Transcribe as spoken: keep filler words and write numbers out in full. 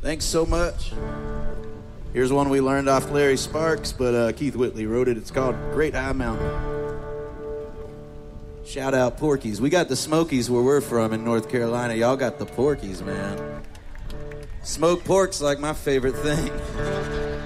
Thanks so much. Here's one we learned off Larry Sparks, but uh, Keith Whitley wrote it. It's called Great High Mountain. Shout out Porky's. We got the Smokies where we're from in North Carolina. Y'all got the Porkies, man. Smoked pork's like my favorite thing.